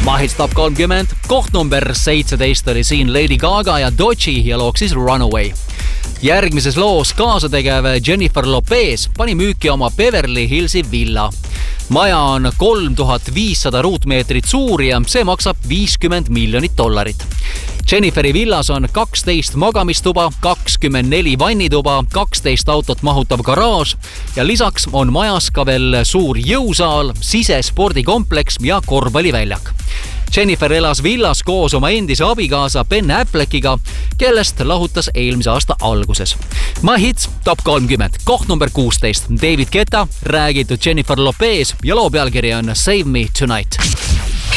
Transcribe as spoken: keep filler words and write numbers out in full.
Mahits top kolmkümmend, koht number seitseteist oli siin Lady Gaga ja Doechii ja looks siis Runaway. Järgmises loos kaasategev Jennifer Lopez pani müüki oma Beverly Hillsi villa. Maja on kolm tuhat viissada ruutmeetrit suur ja see maksab viiskümmend miljonit dollarit. Jenniferi villas on kaksteist magamistuba, kakskümmend neli vannituba, kaksteist autot mahutav garaaž ja lisaks on majas ka veel suur jõusaal, sisespordikompleks ja korvpalliväljak. Jennifer elas villas koos oma endise abikaasa Ben Affleckiga, kellest lahutas eelmise aasta alguses. My Hits top kolmkümmend, koht number kuusteist, David Guetta, räägitud Jennifer Lopez ja loo pealkiri on Save Me Tonight.